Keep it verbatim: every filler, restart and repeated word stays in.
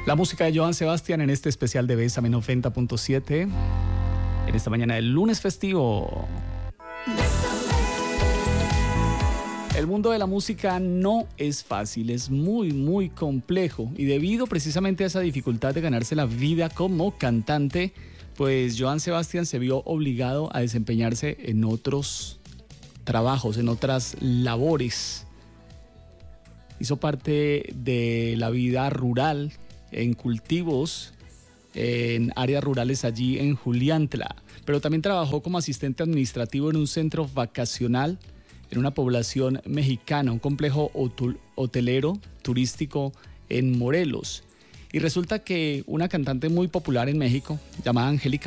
La música de Joan Sebastián en este especial de Bésame noventa punto siete. En esta mañana del lunes festivo. El mundo de la música no es fácil, es muy, muy complejo. Y debido precisamente a esa dificultad de ganarse la vida como cantante, pues Joan Sebastián se vio obligado a desempeñarse en otros trabajos, en otras labores. Hizo parte de la vida rural, en cultivos, en áreas rurales allí en Juliantla, pero también trabajó como asistente administrativo en un centro vacacional en una población mexicana, un complejo hotelero turístico en Morelos. Y resulta que una cantante muy popular en México, llamada Angélica